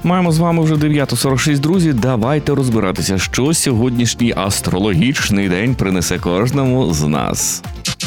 Маємо з вами вже 9:46, друзі. Давайте розбиратися, що сьогоднішній астрологічний день принесе кожному з нас.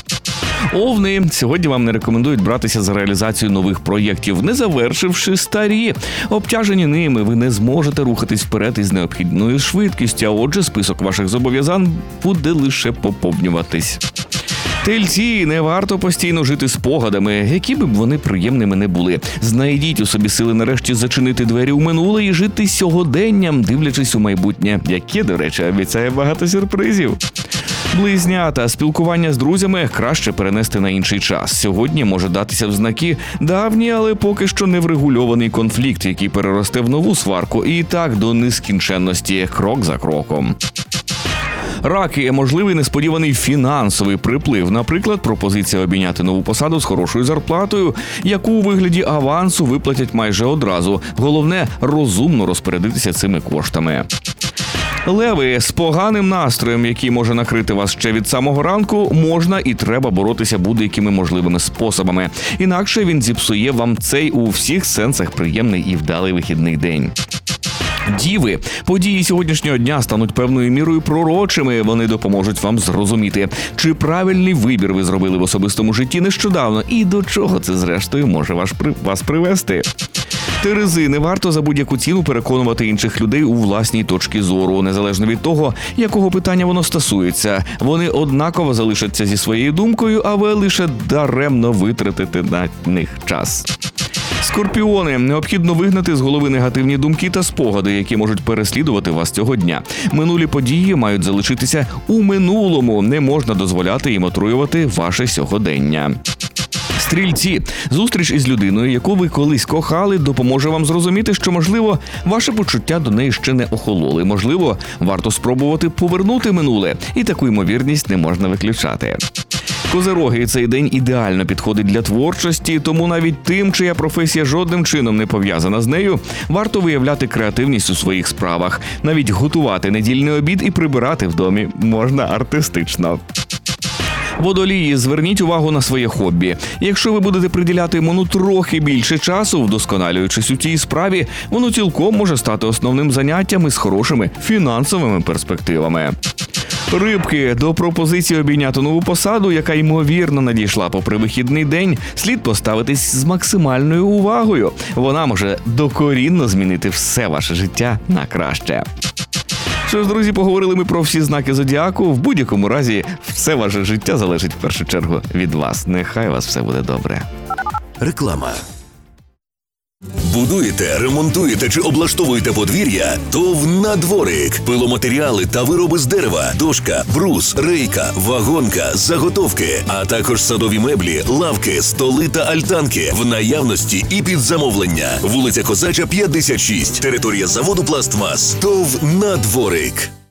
Овни, сьогодні вам не рекомендують братися за реалізацію нових проєктів, не завершивши старі. Обтяжені ними, ви не зможете рухатись вперед із необхідною швидкістю, а отже, список ваших зобов'язань буде лише поповнюватись. Тельці, не варто постійно жити спогадами, які б вони приємними не були. Знайдіть у собі сили нарешті зачинити двері у минуле і жити сьогоденням, дивлячись у майбутнє, яке, до речі, обіцяє багато сюрпризів. Близнята, спілкування з друзями краще перенести на інший час. Сьогодні може датися в знаки давній, але поки що не врегульований конфлікт, який переросте в нову сварку, і так до нескінченності, крок за кроком. Раки – можливий несподіваний фінансовий приплив. Наприклад, пропозиція обійняти нову посаду з хорошою зарплатою, яку у вигляді авансу виплатять майже одразу. Головне – розумно розпорядитися цими коштами. Леви, з поганим настроєм, який може накрити вас ще від самого ранку, можна і треба боротися будь-якими можливими способами. Інакше він зіпсує вам цей у всіх сенсах приємний і вдалий вихідний день. Діви, події сьогоднішнього дня стануть певною мірою пророчими. Вони допоможуть вам зрозуміти, чи правильний вибір ви зробили в особистому житті нещодавно і до чого це зрештою може вас привести. Терези, не варто за будь-яку ціну переконувати інших людей у власній точці зору, незалежно від того, якого питання воно стосується. Вони однаково залишаться зі своєю думкою, а ви лише даремно витратите на них час. Скорпіони, необхідно вигнати з голови негативні думки та спогади, які можуть переслідувати вас цього дня. Минулі події мають залишитися у минулому, не можна дозволяти їм отруювати ваше сьогодення. Стрільці, зустріч із людиною, яку ви колись кохали, допоможе вам зрозуміти, що, можливо, ваше почуття до неї ще не охололи. Можливо, варто спробувати повернути минуле, і таку ймовірність не можна виключати. Козироги, цей день ідеально підходить для творчості, тому навіть тим, чия професія жодним чином не пов'язана з нею, варто виявляти креативність у своїх справах. Навіть готувати недільний обід і прибирати в домі можна артистично. Водолії, зверніть увагу на своє хобі. Якщо ви будете приділяти йому трохи більше часу, вдосконалюючись у цій справі, воно цілком може стати основним заняттям із хорошими фінансовими перспективами. Рибки, до пропозиції обійняти нову посаду, яка ймовірно надійшла попри вихідний день, слід поставитись з максимальною увагою. Вона може докорінно змінити все ваше життя на краще. Що ж, друзі, поговорили ми про всі знаки зодіаку. В будь-якому разі, все ваше життя залежить в першу чергу від вас. Нехай у вас все буде добре. Реклама. Будуєте, ремонтуєте чи облаштовуєте подвір'я? ТОВ «Надворик». Пиломатеріали та вироби з дерева, дошка, брус, рейка, вагонка, заготовки, а також садові меблі, лавки, столи та альтанки в наявності і під замовлення. Вулиця Козача, 56. Територія заводу «Пластмас». ТОВ «Надворик».